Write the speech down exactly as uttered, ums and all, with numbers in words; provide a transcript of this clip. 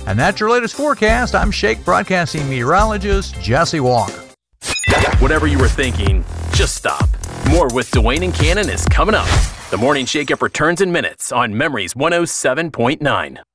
And that's your latest forecast. I'm Shake Broadcasting meteorologist Jesse Walker. Whatever you were thinking, just stop. More with Dwayne and Cannon is coming up. The Morning Shake-Up returns in minutes on Memories one oh seven point nine.